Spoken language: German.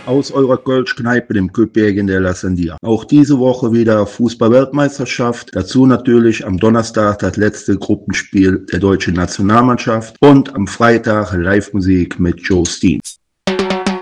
aus eurer Kölsch-Kneipe, dem Köpjägen der La Sandia. Auch diese Woche wieder Fußball-Weltmeisterschaft. Dazu natürlich am Donnerstag das letzte Gruppenspiel der deutschen Nationalmannschaft und am Freitag Live-Musik mit Joe Steen.